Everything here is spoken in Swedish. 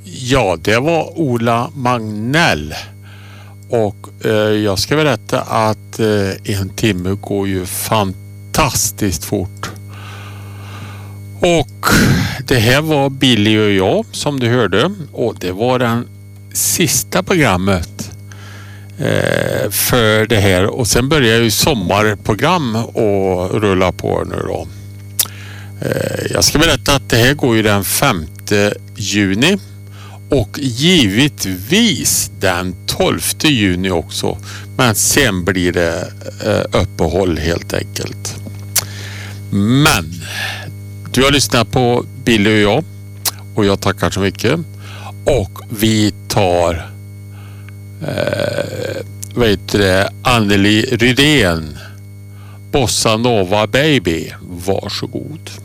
Ja, det var Ola Magnell. Och jag ska berätta att en timme går ju fantastiskt fort. Och det här var Billy och jag som du hörde. Och det var den sista programmet för det här. Och sen börjar ju sommarprogram och rulla på nu då. Jag ska berätta att det här går ju den 5 juni. Och givetvis den 12 juni också. Men sen blir det uppehåll helt enkelt. Men du har lyssnat på Billy och jag. Och jag tackar så mycket. Och vi tar Anneli Rydén, Bossa Nova Baby. Varsågod.